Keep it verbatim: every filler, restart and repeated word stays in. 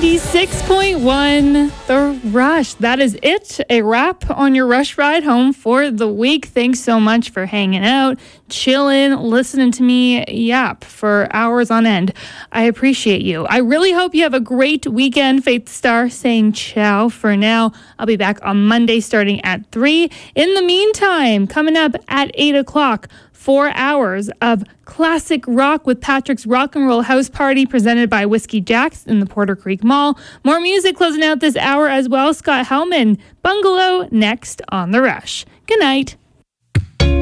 ninety-six point one, The Rush. That is it. A wrap on your Rush ride home for the week. Thanks so much for hanging out, chilling, listening to me yap for hours on end. I appreciate you. I really hope you have a great weekend. Faith Star saying ciao for now. I'll be back on Monday starting at three. In the meantime, coming up at eight o'clock, four hours of classic rock with Patrick's Rock and Roll House Party presented by Whiskey Jack's in the Porter Creek Mall. More music closing out this hour as well. Scott Hellman, Bungalow, next on The Rush. Good night.